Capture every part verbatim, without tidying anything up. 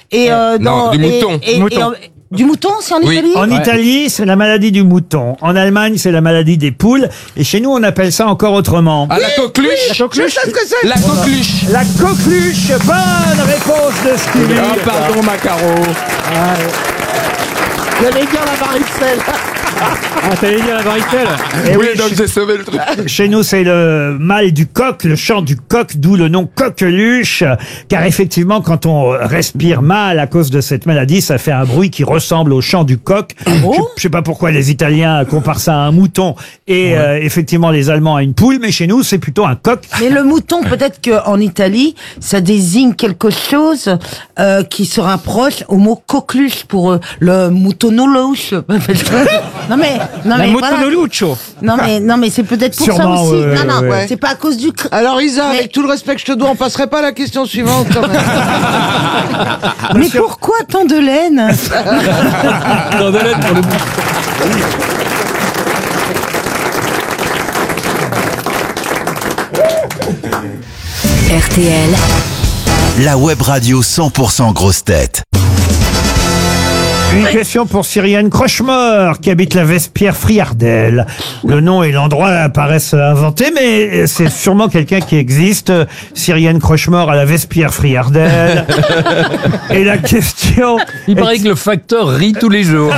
Et euh, dans, Non, du et- mouton. et- et- Mouton. et- du mouton, c'est en Oui. Italie. En Italie, c'est la maladie du mouton. En Allemagne, c'est la maladie des poules. Et chez nous, on appelle ça encore autrement. Ah, la coqueluche. coqueluche. Je sais ce que c'est. La coqueluche. La coqueluche. Bonne réponse de Stevie. Ah, pardon, Macaro. J'allais dire la varicelle. Ah, t'allais dire la varicelle. Eh Oui, oui, donc chez- j'ai sauvé le truc. Chez nous, c'est le mal du coq, le chant du coq, d'où le nom coqueluche. Car effectivement, quand on respire mal à cause de cette maladie, ça fait un bruit qui ressemble au chant du coq. Je, je sais pas pourquoi les Italiens comparent ça à un mouton et euh, effectivement les Allemands à une poule, mais chez nous, c'est plutôt un coq. Mais le mouton, peut-être qu'en Italie, ça désigne quelque chose euh, qui se rapproche au mot coqueluche pour eux. Le moutonoloche. Non mais, non La mais voilà. motonolouccio. Non mais, non mais c'est peut-être pour Sûrement, ça aussi. ouais, non non, ouais, ouais. c'est pas à cause du. cr- Alors Isa, Mais- avec tout le respect que je te dois, on passerait pas à la question suivante quand même. Mais pourquoi tant de laine? Dans de l'aide pour le bout. R T L, La web radio cent pour cent grosse tête. Une question pour Cyrienne Crochemort, qui habite la Vespierre-Friardel. Le nom et l'endroit paraissent inventés, mais c'est sûrement quelqu'un qui existe. Cyrienne Crochemort à la Vespierre-Friardel. Et la question... Il paraît que le facteur rit tous les jours.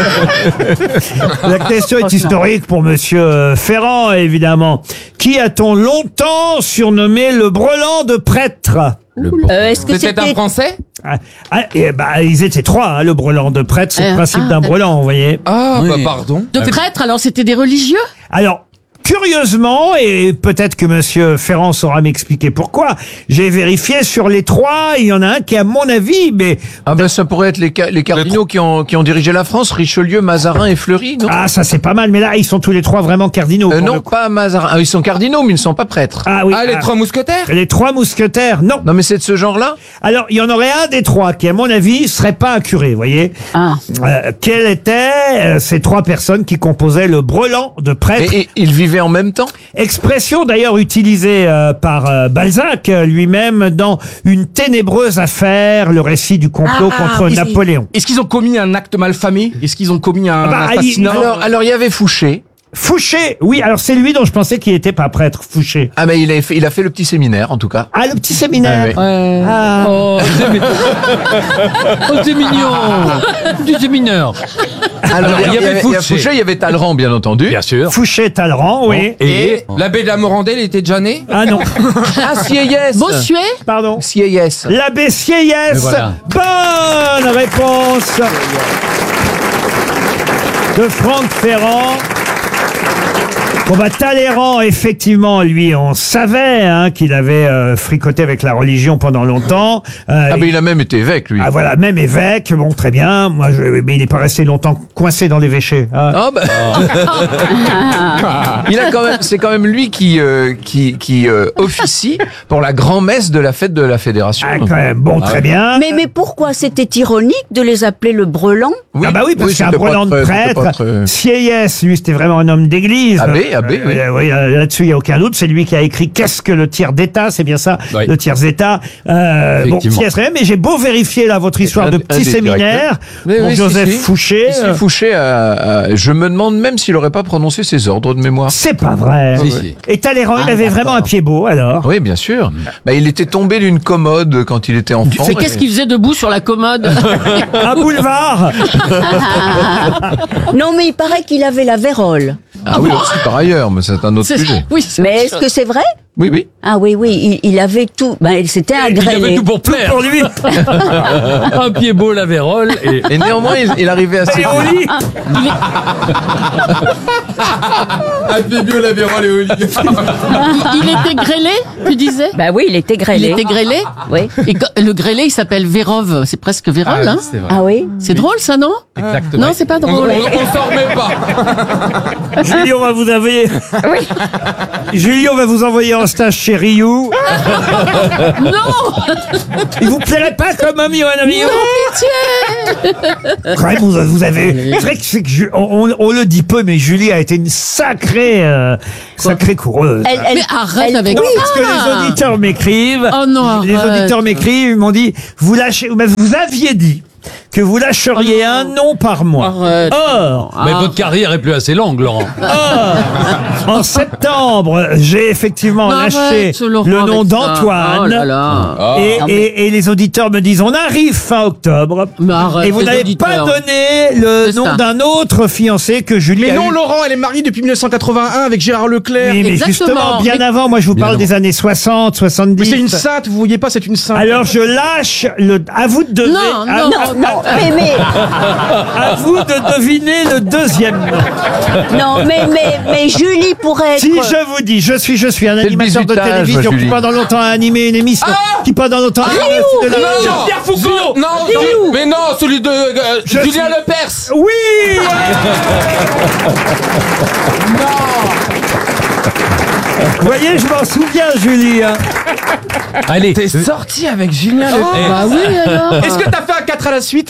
La question est historique pour Monsieur Ferrand, évidemment. Qui a-t-on longtemps surnommé le brelan de prêtre? Euh, est-ce que C'était c'était un Français. Ah, ah, et bah, ils étaient trois, hein, le brelan de prêtre, c'est le Euh, principe ah, d'un brelan, vous voyez. Ah, Oui. bah pardon. de prêtre? Alors c'était des religieux? Alors, curieusement, et peut-être que Monsieur Ferrand saura m'expliquer pourquoi, j'ai vérifié sur les trois, il y en a un qui, à mon avis, mais... Ah ben ça pourrait être les, ca- les cardinaux qui ont, qui ont dirigé la France, Richelieu, Mazarin et Fleury, non Ah, ça c'est pas mal, mais là, ils sont tous les trois vraiment cardinaux. Euh, pour Non, le coup. pas Mazarin. Ah, ils sont cardinaux, mais ils ne sont pas prêtres. Ah oui. Ah, les ah, trois mousquetaires. les trois mousquetaires, non. Non, mais c'est de ce genre-là. Alors, il y en aurait un des trois qui, à mon avis, serait pas un curé, vous voyez. Ah. Euh, quelles étaient euh, ces trois personnes qui composaient le brelan de prêtre? Et, et ils vivaient en même temps. Expression d'ailleurs utilisée euh, par euh, Balzac euh, lui-même dans Une ténébreuse affaire, le récit du complot Ah, contre oui, Napoléon. Est-ce qu'ils ont commis un acte malfamé? Est-ce qu'ils ont commis un Ah bah, assassinat? il- Alors, alors il y avait Fouché. Fouché, oui, alors c'est lui dont je pensais qu'il n'était pas prêtre, Fouché. Ah mais il a fait, il a fait le petit séminaire en tout cas. Ah, le petit séminaire. Ah, oui. Ah. Oh, c'est mi- oh, c'est mignon. Du mineur. Alors, il y avait, il y avait Fouché. Fouché, il y avait Talleyrand bien entendu. Bien sûr. Fouché Talleyrand, oui. Et l'abbé de la Morandelle était déjà né. Ah non, Ah Sieyès. Bossuet? pardon. Sieyès. L'abbé Sieyès. Mais voilà. Bonne réponse de Franck Ferrand. Bon bah Talleyrand, effectivement, lui, on savait hein, qu'il avait euh, fricoté avec la religion pendant longtemps. Euh, Ah mais il a même été évêque lui. ah voilà, même évêque, bon très bien. Moi, je, mais il n'est pas resté longtemps coincé dans l'évêché. Hein. Ah bah. Il a quand même, c'est quand même lui qui euh, qui qui euh, officie pour la grand-messe de la fête de la fédération. Ah, quand même, bon très bien. Mais, mais pourquoi c'était ironique de les appeler le brelan? Ah bah oui, parce que c'est un c'était pas brelan de très- c'était pas prêtre. très- Sieyès, lui, c'était vraiment un homme d'église. Abbé, abbé, oui. Euh, oui, euh, là-dessus, il n'y a aucun doute. C'est lui qui a écrit Qu'est-ce que le tiers d'État? C'est bien ça, Oui. le tiers d'État. Euh, bon, Effectivement. Sieyès, mais j'ai beau vérifier là votre histoire Un- de un petit des séminaire directeurs. Oui, pour oui, si, Joseph si. Fouché. Si, euh, Fouché, a- a- je me demande même s'il aurait pas prononcé ses ordres de mémoire. C'est pas vrai. Si, si. Et Talleyrand, il avait vraiment un pied beau, alors. Oui, bien sûr. Bah, il était tombé d'une commode quand il était enfant. Mais qu'est-ce qu'il faisait debout sur la commode? Un boulevard. Non, mais il paraît qu'il avait la vérole. Ah oui, aussi par ailleurs, mais c'est un autre C'est- sujet. Oui, mais est-ce que c'est vrai? Oui, oui. Ah oui, oui, il, il avait tout. Ben, c'était un Il avait grêlé. tout pour plaire. Pour lui. Un pied beau, la vérole. Et... Et néanmoins, il, il arrivait assez Et au vite. lit. Un bébé la Vérole et au lit. Il était grêlé, tu disais? Bah oui, il était Il grêlé. était grêlé? Oui. Et quand- le grêlé, il s'appelle Vérove. C'est presque Vérole, hein? C'est vrai. Ah oui. C'est drôle, ça, non? Exactement. Non, c'est pas On, drôle. on, on s'en remet pas. Julie, on va vous envoyer. Julie, on va vous envoyer en stage chez Ryu. Non! Il vous plairait pas comme homme, Johan Ryu? l'amitié. Quand même, vous, vous avez. C'est vrai que, c'est que Ju- on, on- on le dit peu, mais Julie a été une sacrée, euh, sacrée coureuse. Elle, elle- Mais arrête elle- avec Non, ça. parce que les auditeurs m'écrivent. Oh non, Les arrête. auditeurs m'écrivent, ils m'ont dit, vous lâchez, mais vous aviez dit que vous lâcheriez un nom par mois. Arrête. Or, Mais votre carrière est plus assez longue, Laurent. or, en septembre, j'ai effectivement Mais lâché arrête, Laurent, le nom avec ça. d'Antoine. Oh là là. Et, et- et les auditeurs me disent, on arrive fin octobre. Mais arrête, Et vous les n'avez auditeurs. pas donné le C'est nom ça. d'un autre fiancé que Julie Mais a non, eu. Laurent, elle est mariée depuis mille neuf cent quatre-vingt-un avec Gérard Leclerc. Oui, mais Exactement. justement, bien Mais- avant, moi je vous Bien parle avant. des années soixante, Mais soixante-dix. c'est une sainte, vous voyez pas, c'est une sainte. Alors je lâche le. À vous de deviner. Non, à- non, Non, non, mais, mais, À vous de deviner le deuxième nom. non, mais, mais, mais Julie pourrait être. Si je vous dis, je suis, je suis un le animateur de bizutage, télévision qui Julie. pendant longtemps a animé une émission, qui pendant longtemps a animé de la- Non, Pierre Foucault. non, non, mais non, celui de euh, Je Julien suis- Lepers. Oui. Vous voyez, je m'en souviens, Julie. hein. Allez. T'es sorti avec Julien Lepers. Bah oui, alors. Est-ce que t'as fait un quatre à la suite?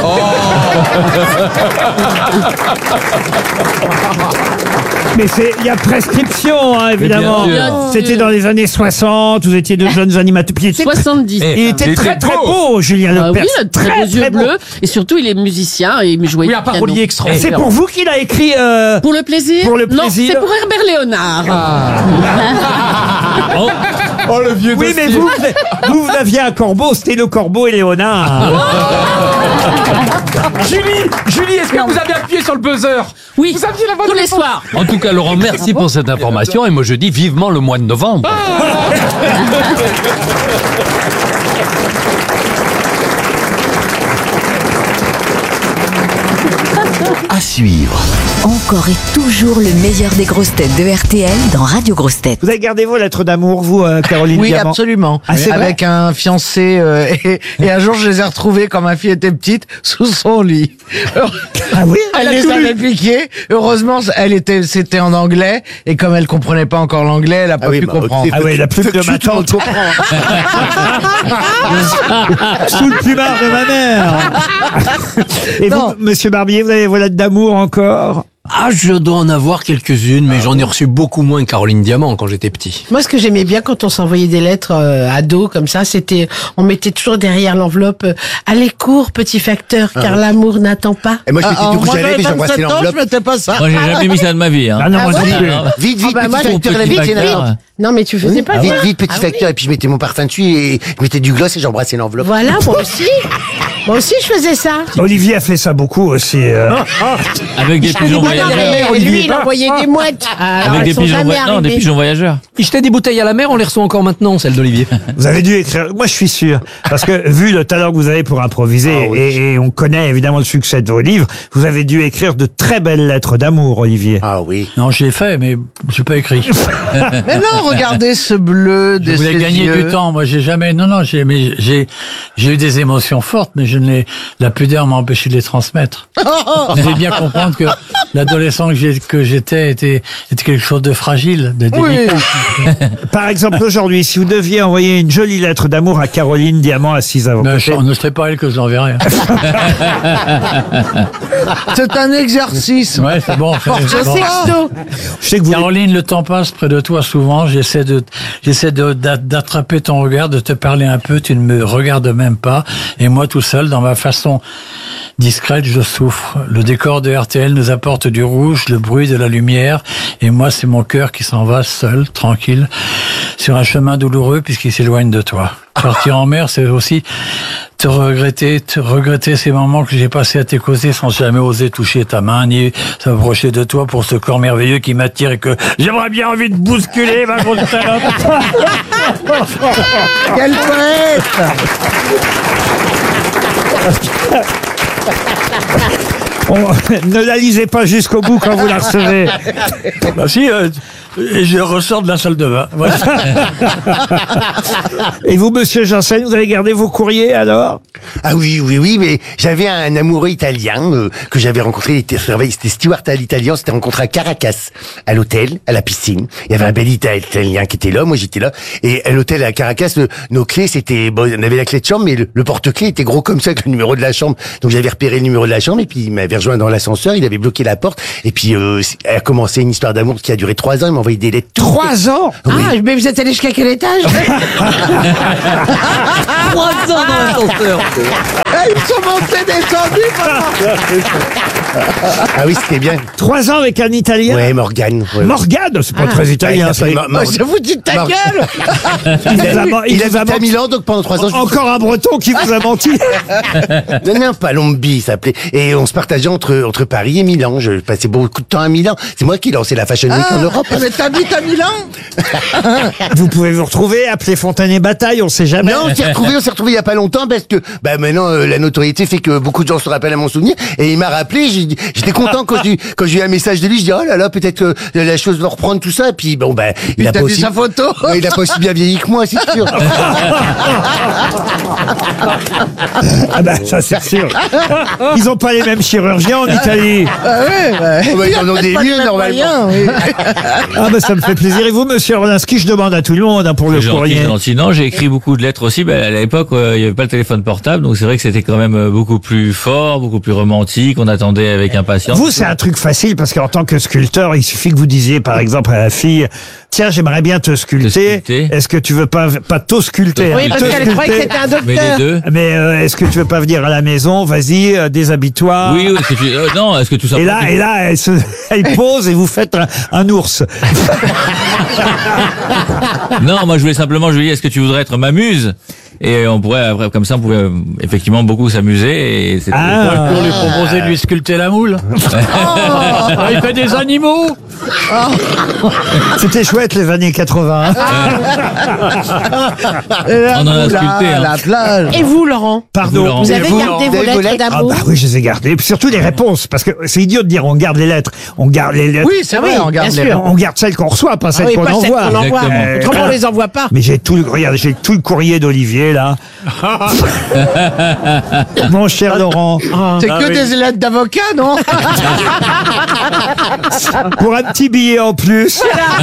Mais c'est, il y a prescription, hein, évidemment. bien sûr. C'était dans les années soixante, vous étiez de jeunes animateurs. Puis il était, soixante-dix. Eh, il était Il très était très beau. beau, Julien Ah oui, Lepers. il a de très beaux yeux beau. bleus. Et surtout, il est musicien et il jouait Oui, du un piano. parolier C'est extraordinaire. pour vous qu'il a écrit. euh, Pour le plaisir Pour le Non, plaisir. c'est pour Herbert Léonard. Oh, Oh le vieux Oui, mais vous, vous, vous aviez un corbeau, c'était le corbeau et Léonard. Julie, Julie, est-ce que vous avez appuyé sur le buzzer? Oui, Vous aviez la bonne tous les réponse. soirs. en tout cas, Laurent, merci pour cette information. Et moi, je dis vivement le mois de novembre. À suivre. Encore et toujours le meilleur des grosses têtes de R T L dans Radio Grosses Têtes. Vous avez gardé vos lettres d'amour, vous, euh, Caroline Oui, Diamant? absolument. Ah, c'est vrai Avec un fiancé euh, et, et un jour je les ai retrouvés quand ma fille était petite sous son lit. Ah oui? Elle les avait piqués. Heureusement, elle était, c'était en anglais et comme elle comprenait pas encore l'anglais, elle a pas pu comprendre. Ah oui, la plume de ma tante. Sous le plumard de ma mère. Et vous, Non. monsieur Barbier, vous avez vos lettres d'amour encore? Ah, je dois en avoir quelques-unes, mais j'en ai reçu beaucoup moins que Caroline Diamant quand j'étais petit. Moi, ce que j'aimais bien quand on s'envoyait des lettres euh, à dos comme ça, c'était, on mettait toujours derrière l'enveloppe euh, allez cours, petit facteur, car Ah. l'amour n'attend pas. Et moi, je Ah, mettais ah, du rouge moi, à lèvres j'avais et j'embrassais vingt-sept ans, l'enveloppe. je mettais pas ça. Moi, j'ai jamais mis ça de ma vie. Hein. Ah non, moi Ah non ouais. plus. Vite, vite, Ah bah, petit moi, facteur, petit vite, c'est facteur. énorme. Non, mais tu faisais pas Vite, ça. vite, petit Ah oui. facteur, et puis je mettais mon parfum dessus et je mettais du gloss et j'embrassais l'enveloppe. Voilà, moi aussi. Moi aussi, je faisais ça. Olivier a fait ça beaucoup aussi. euh. Avec des pigeons Moi, voyageurs. et lui, il envoyait des mouettes. Alors, Avec elles des sont pigeons, jamais voy- non, des arrivées. pigeons voyageurs. Il jetait des bouteilles à la mer, on les reçoit encore maintenant, celles d'Olivier. Vous avez dû écrire. Moi, je suis sûr. Parce que, vu le talent que vous avez pour improviser, et, et on connaît évidemment le succès de vos livres, vous avez dû écrire de très belles lettres d'amour, Olivier. Ah oui. Non, je l'ai fait, mais j'ai pas écrit. Mais non, regardez ce bleu Je de voulais ses gagner yeux. du temps. Moi, j'ai jamais. Non, non, j'ai, mais j'ai, j'ai eu des émotions fortes, mais je ne les. La pudeur m'a empêché de les transmettre. Vous devez bien comprendre que l'adolescent que, j'ai, que j'étais était, était quelque chose de fragile, de délicat. Par exemple, aujourd'hui, si vous deviez envoyer une jolie lettre d'amour à Caroline Diamant assise à vos Mais côtés. je- ne serait pas elle que je l'enverrais. C'est un exercice. Ouais, c'est bon. c'est- c'est bon. Je sais que vous. Caroline, le temps passe près de toi souvent. J'essaie de, j'essaie de, d'a- d'attraper ton regard, de te parler un peu. Tu ne me regardes même pas. Et moi, tout seul, dans ma façon discrète, je souffre. Le décor de R T L nous apporte du rouge, le bruit de la lumière. Et moi, c'est mon cœur qui s'en va seul, tranquille, sur un chemin douloureux puisqu'il s'éloigne de toi. Partir en mer, c'est aussi te regretter, te regretter ces moments que j'ai passés à tes côtés sans jamais oser toucher ta main ni s'approcher de toi pour ce corps merveilleux qui m'attire et que j'aimerais bien envie de bousculer, ma grosse salope. Quel poète! On- ne la lisez pas jusqu'au bout quand vous la recevez. Bah si, euh, et je ressors de la salle de bain. Voilà. Et vous, monsieur Janssen, vous avez gardé vos courriers alors? Ah oui, oui, oui, mais j'avais un amoureux italien euh, que j'avais rencontré, il était, c'était steward à l'italien, on s'était rencontré à Caracas, à l'hôtel, à la piscine. Il y avait un bel Italien qui était là, moi j'étais là, et à l'hôtel à Caracas, le- nos clés, c'était, bon, on avait la clé de chambre, mais le, le porte-clés était gros comme ça, avec le numéro de la chambre. Donc j'avais repéré le numéro de la chambre, et puis il m'avait rejoint dans l'ascenseur, il avait bloqué la porte, et puis euh, a commencé une histoire d'amour qui a duré trois ans, il m'a envoyé des lettres. Trois ans? Ah, mais vous êtes allé jusqu'à quel étage? Trois ans dans l'ascenseur. Ils sont montés, descendus pendant... Ah oui, c'était bien. Trois ans avec un Italien? Ouais, Morgane. Ouais. Morgane, c'est pas très italien, Ouais, ça. il s'appelle Mor- Oh, je vous dis ta Mor- gueule. Il vous a, il Il vous a habite à menti. Milan, donc pendant trois ans, je Encore un breton qui vous a menti. Non, non, Palombi, ça s'appelait. Et on se partageait entre, entre Paris et Milan. Je passais beaucoup de temps à Milan. C'est moi qui lançais la Fashion Week en Europe. Mais t'habites à Milan? Vous pouvez vous retrouver, appeler Fontaine et Bataille, on sait jamais. Non, on s'est retrouvés, on s'est retrouvés il y a pas longtemps parce que, bah, maintenant, euh, la notoriété fait que beaucoup de gens se rappellent à mon souvenir. Et il m'a rappelé, j'ai dit- j'étais content quand j'ai, quand j'ai eu un message de lui, je dis, oh là là, peut-être que la chose va reprendre tout ça. Et puis, bon, bah, il, Il a t'a pas vu aussi, sa photo? Ouais, il a pas aussi bien vieilli que moi, c'est sûr. Ah bah ça c'est sûr. Ils ont pas les mêmes chirurgiens en Italie. Ah ouais, ouais. Oh, bah, ils en ont des Pas de mieux, même normalement. moyen, oui. Ah bah ça me fait plaisir. Et vous, monsieur Orlinski, je demande à tout le monde hein, pour le C'est gentil, courrier. c'est gentil. Non, j'ai écrit beaucoup de lettres aussi. Ben, à l'époque, euh, il n'y avait pas le téléphone portable, donc c'est vrai que c'était quand même euh, beaucoup plus fort, beaucoup plus romantique. On attendait avec impatience. Vous, c'est un truc facile parce qu'en tant que sculpteur, il suffit que vous disiez par exemple à la fille, tiens, j'aimerais bien te sculpter. sculpter. Est-ce que tu veux pas pas t'ausculpter Oui, hein, parce te qu'elle croyait que sculpter. c'était un Mais les docteur. deux. Mais euh, est-ce que tu veux pas venir à la maison? Vas-y, euh, déshabille-toi. Oui, oui. Est-ce que tu... euh, non, est-ce que tout ça. Et là, et là, elle, se, elle pose et vous faites un, un ours. Non, moi je voulais simplement, je lui dis, est-ce que tu voudrais être ma muse? Et on pourrait, après, comme ça, on pouvait euh, effectivement beaucoup s'amuser. Et c'était Ah. Pour lui proposer de lui sculpter la moule. Ah, il fait des animaux. C'était chouette les années quatre-vingts. On en a sculpté. Hein. La plage. Et vous, Laurent? Pardon. Vous, Laurent. Vous Et avez vous, gardé Laurent vos avez vos lettres lettres Ah d'amour? bah oui, je les ai gardées. Et puis surtout les réponses, parce que c'est idiot de dire on garde les lettres. On garde les lettres. Oui, c'est Ah vrai, oui, on garde bien les sûr. On garde celles qu'on reçoit, pas Ah celles oui, qu'on pas celles envoie. qu'on envoie. Exactement. Autrement, on les envoie pas. Mais j'ai tout le, regarde, j'ai tout le courrier d'Olivier, là. Mon cher Laurent, C'est Ah que oui. des lettres d'avocat, non? pour un petit billet en plus,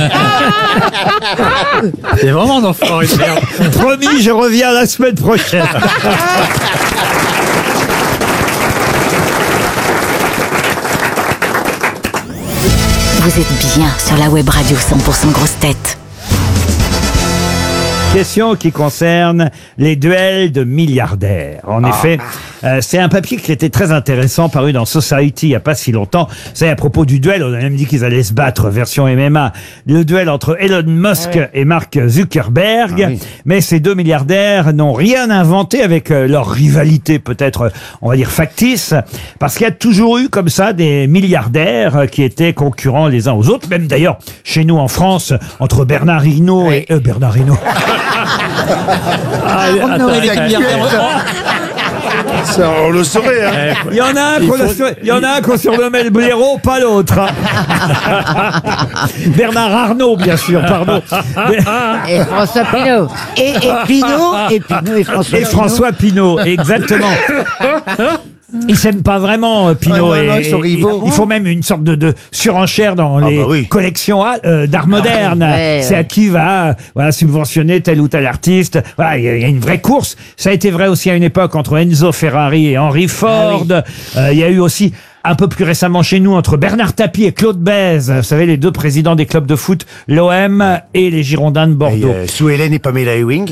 C'est vraiment un enfoiré de merde. promis, je reviens la semaine prochaine. Vous êtes bien sur la web radio cent pour cent grosses têtes. Question qui concerne les duels de milliardaires. En effet, euh, c'est un papier qui était très intéressant, paru dans Society il n'y a pas si longtemps. C'est à propos du duel, on a même dit qu'ils allaient se battre, version M M A. Le duel entre Elon Musk et Mark Zuckerberg. Ah oui. Mais ces deux milliardaires n'ont rien inventé avec euh, leur rivalité, peut-être, on va dire, factice. Parce qu'il y a toujours eu comme ça des milliardaires euh, qui étaient concurrents les uns aux autres. Même d'ailleurs, chez nous en France, entre Bernard Hinault et... euh, Bernard Hinault. Ah, attends, Ça, on le saurait, hein. Il y en a un qu'on a sur- il y en a un qu'on surnommait le blaireau, pas l'autre. hein. Bernard Arnault, bien sûr, pardon. Et François Pinault. Et, et Pinault, et Pinault, et François Et François Pinault, exactement. Ils s'aiment pas vraiment, euh, Pinault. Ah non, non, et- ils sont et- rivaux. Ils font même une sorte de, de surenchère dans Ah les bah oui. collections euh, d'art moderne. ouais, C'est ouais. à qui va euh, voilà, subventionner tel ou tel artiste. Voilà, il y, a- il y a une vraie course. Ça a été vrai aussi à une époque entre Enzo Ferrari et Henry Ford. Euh, il y a eu aussi un peu plus récemment chez nous entre Bernard Tapie et Claude Bèze. Vous savez, les deux présidents des clubs de foot, l'O M et les Girondins de Et, Bordeaux. euh, Sue Hélène et Pamela Ewing.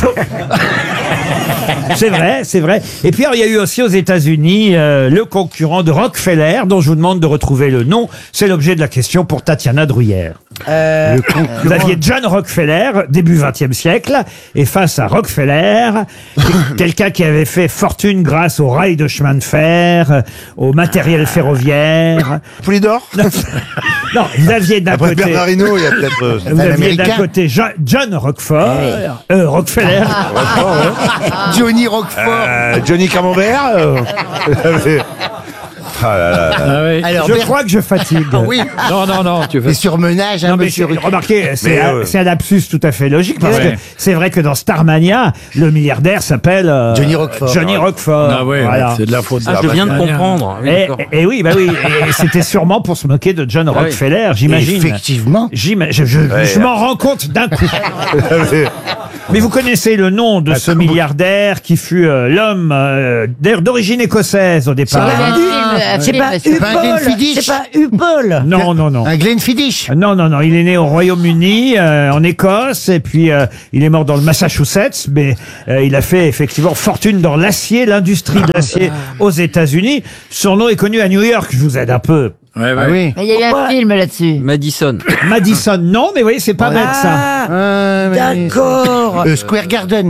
C'est vrai, c'est vrai. Et puis alors, il y a eu aussi aux États-Unis euh, le concurrent de Rockefeller, dont je vous demande de retrouver le nom. C'est l'objet de la question pour Tatiana Druyère. Le Vous aviez John Rockefeller, début vingtième siècle, et face à Rockefeller, quelqu'un qui avait fait fortune grâce aux rails de chemin de fer, euh, au matériel ferroviaire. Poulidor. Non, vous aviez d'un Après côté... Bernard Hinault, il y a peut-être. euh, Vous aviez d'un Américain. côté Jo- John Roquefort, euh, Rockefeller, Johnny Roquefort. euh, Johnny Camembert. euh, Ah là là. Ah oui. Alors, je Ber- crois que je fatigue. Oui. Non, non, non, tu Les fais. surmenages, hein, Non, mais monsieur c'est- Ruquier. remarquez, c'est Mais, un- euh, c'est un lapsus tout à fait logique parce Ouais. que c'est vrai que dans Starmania, le milliardaire s'appelle euh, Johnny Roquefort. Johnny Roquefort. Ah ouais, Voilà. c'est de la faute. Ah, je viens de Starmania. comprendre. Oui, Et, d'accord. et oui, bah oui, et c'était sûrement pour se moquer de John Ah oui. Rockefeller, j'imagine. Effectivement. J'ima- Je, je- Ouais. je m'en rends compte d'un coup. Mais vous connaissez le nom de ce milliardaire qui fut euh, l'homme euh, d'ailleurs d'origine écossaise au départ. Il y a un film, un C'est film pas récent. pas un Upol. Glenfiddich. C'est pas Upol. Non, non, non. Un Glenfiddich. Non, non, non. Il est né au Royaume-Uni, euh, en Écosse, et puis euh, il est mort dans le Massachusetts, mais euh, il a fait effectivement fortune dans l'acier, l'industrie de l'acier aux États-Unis. Son nom est connu à New York. Je vous aide un peu. Ouais, ouais. Ah oui. Mais il y a eu un film là-dessus. Madison. Madison, non, mais vous voyez, c'est pas bête ça. Ah, Ah, mais- d'accord. Euh, Square Garden.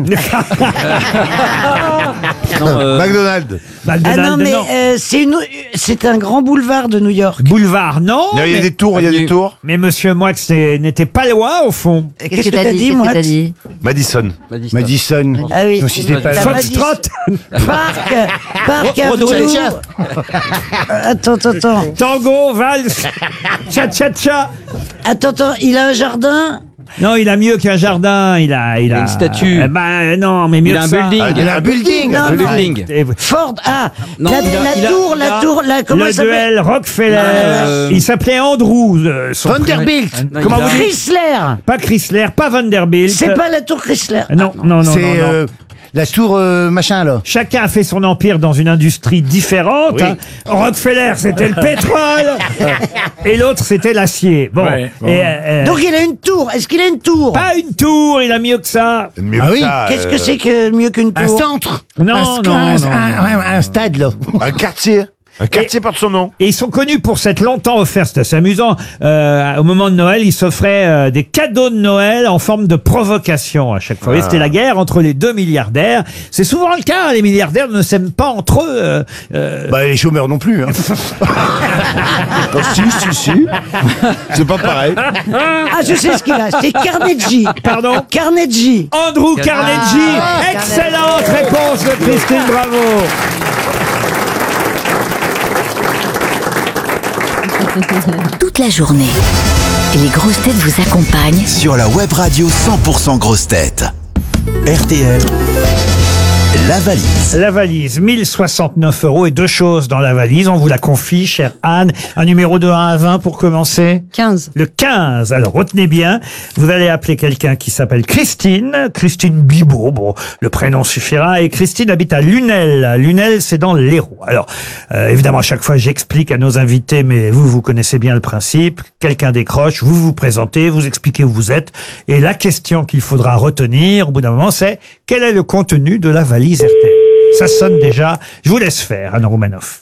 Non, euh, McDonald's. Ah McDonald's, non, mais non. euh, c'est une- c'est un grand boulevard de New York. Boulevard, non. Il y a mais, des tours, il y a des tours. mais Monsieur Moix c'est- n'était pas loin au fond. Qu'est-ce que t'as dit, Qu'est-ce moi que t'as dit Madison. Madison. Madison. Ah oui. Non, si c'est pas La Foxtrot. Parc, Parc Rodolphe Avenue. Chat. Attends, attends, attends. Tango, valse, cha-cha-cha. Attends, attends, il a un jardin. Non, il a mieux qu'un jardin. Il a, il a Une statue. Eh ben non, mais mieux Il a que un ça. building. Ah, il y a un building. Non, Un non. building. Et vous- Ford, ah, Non, la, il a- la il a- tour, il la a- tour, la, comment le il s'appelle duel Rockefeller. Euh, Il s'appelait Andrews. euh, son Vanderbilt. Non, Comment il a- vous dites Chrysler. Pas Chrysler, pas Vanderbilt. C'est pas la tour Chrysler. Non, non, non, non. C'est non. euh, la tour euh, machin là. Chacun a fait son empire dans une industrie différente. Oui. hein. Rockefeller, c'était le pétrole. Et l'autre, c'était l'acier. Bon. Ouais, bon. Et, euh, Donc il a une tour. Est-ce qu'il a une tour? pas une tour, il a mieux que ça. Mieux Ah que oui, ça, Qu'est-ce euh, que c'est que mieux qu'une Un tour? centre. Non, un, non, un- non. un- un- un stade là. Un quartier. Un quartier porte son nom. Et ils sont connus pour s'être longtemps offerts, c'est assez amusant. Euh, au moment de Noël, ils s'offraient euh, des cadeaux de Noël en forme de provocation à chaque fois. Et c'était la guerre entre les deux milliardaires. C'est souvent le cas, hein, les milliardaires ne s'aiment pas entre eux. euh, euh, Bah les chômeurs non plus. Hein. Oh, si, si, si. C'est pas pareil. Ah, je sais ce qu'il a. C'est Carnegie. Pardon Carnegie. Andrew Carnegie. Ah, Excellente réponse de Christine Bravo. Toute la journée, les grosses têtes vous accompagnent Sur la web radio cent pour cent grosses têtes. R T L. La valise. La valise, mille soixante-neuf euros et deux choses dans la valise. On vous la confie, chère Anne. Un numéro de un à vingt pour commencer. quinze. Le quinze. Alors, retenez bien. Vous allez appeler quelqu'un qui s'appelle Christine. Christine Bibot. Bon, le prénom suffira. Et Christine habite à Lunel. Lunel, c'est dans l'Hérault. Alors, euh, évidemment, à chaque fois, j'explique à nos invités, mais vous, vous connaissez bien le principe. Quelqu'un décroche, vous vous présentez, vous expliquez où vous êtes. Et la question qu'il faudra retenir, au bout d'un moment, c'est quel est le contenu de la valise R T L. Ça sonne déjà. Je vous laisse faire, Anne Romanoff.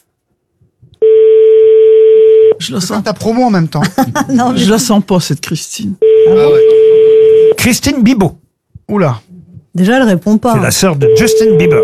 Je le sens ta promo en même temps. Non, Je la sens pas cette Christine. Christine Bibot. Oula. déjà, elle répond pas. C'est la sœur de Justin Bieber.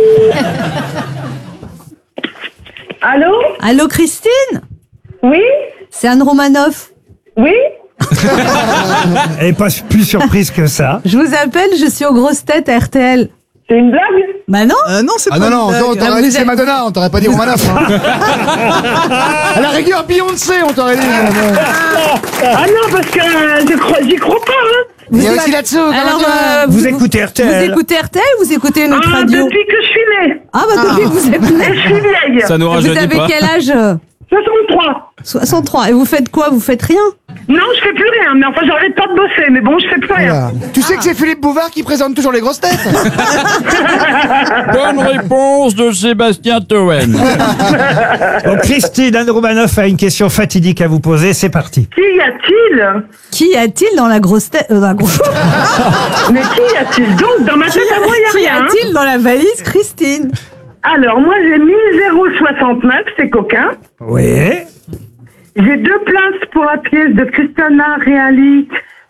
Allô? Allô, Christine? Oui? C'est Anne Romanoff. Oui? Elle n'est pas plus surprise que ça. Je vous appelle, je suis aux grosses têtes à R T L. C'est une blague? Bah non. Euh, non, c'est Ah pas non, non, une blague. on t'aurait Ah, dit vous c'est êtes- Madonna, on t'aurait pas dit Romanoff. Hein. À la rigueur, Beyoncé, on t'aurait dit. Ah non, parce que euh, je crois- j'y crois pas, hein. Il y a aussi là-dessous. Alors, euh, Vous écoutez R T L. Vous écoutez R T L ou vous écoutez une autre Ah, radio? depuis que je suis née. Ah bah depuis que vous êtes Et né. je suis vieille. Ça nous Vous rajeunit avez pas. quel âge? soixante-trois. soixante-trois. Et vous faites quoi? Vous faites rien? Non, je fais plus rien, mais enfin, j'arrête pas de bosser, mais bon, je fais plus rien. Voilà. Tu sais que c'est Philippe Bouvard qui présente toujours les grosses têtes. Bonne réponse de Sébastien Toen. Donc Christine, Anne Romanoff a une question fatidique à vous poser. C'est parti. Qui y a-t-il? Qui y a-t-il dans la grosse tête? euh, dans la grosse... Mais qui y a-t-il donc? Dans ma Qui tête à moi, y a qui y rien. hein. a-t-il dans la valise, Christine? Alors, moi, j'ai mis zéro soixante-neuf, c'est coquin. Oui. J'ai deux places pour la pièce de Christiana Reali,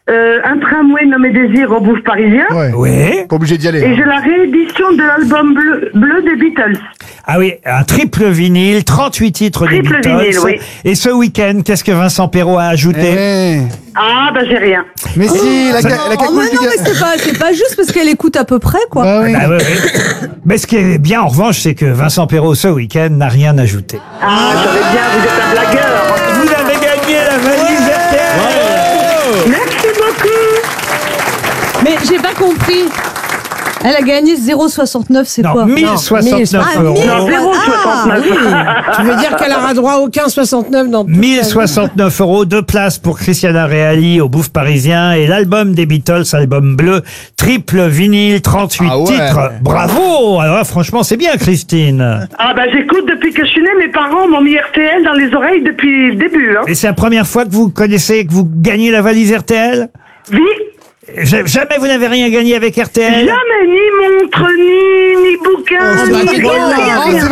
euh, un tramway nommé Désir au Bouffe Parisien. Oui. Pas obligé d'y aller. Et j'ai la réédition de l'album bleu, bleu des Beatles. Ah oui, un triple vinyle, trente-huit titres des Triple Beatles. vinyle, oui. Et ce week-end, qu'est-ce que Vincent Perrault a ajouté? Ah, bah j'ai rien. Mais si, la, Ça- la Oh, mais cagouille du non, gars- mais c'est pas, c'est pas juste parce qu'elle écoute à peu près, quoi. Bah oui. Bah oui, oui. Mais ce qui est bien, en revanche, c'est que Vincent Perrault, ce week-end, n'a rien ajouté. Ah, j'avais bien, vous êtes un blagueur. Vous avez gagné la valise R T L. Merci beaucoup. Mais j'ai pas compris. Elle a gagné zéro virgule soixante-neuf, c'est Non, quoi? mille soixante-neuf Ah, euros. mille. Non, zéro Ah, soixante-neuf. oui. Tu veux dire qu'elle aura droit à aucun soixante-neuf dans toute mille sa vie. soixante-neuf euros, deux places pour Christiana Reali au Bouffe Parisien et l'album des Beatles, album bleu, triple vinyle, trente-huit Ah ouais. titres. Bravo! Alors là, franchement, c'est bien, Christine. Ah, bah j'écoute depuis que je suis née. Mes parents m'ont mis R T L dans les oreilles depuis le début. Hein. Et c'est la première fois que vous connaissez, que vous gagnez la valise R T L? Oui. Ja- Jamais vous n'avez rien gagné avec R T L? Jamais, ni montre, ni, ni bouquin, Oh, c'est ni pas rien, drôle, rien, hein. rien.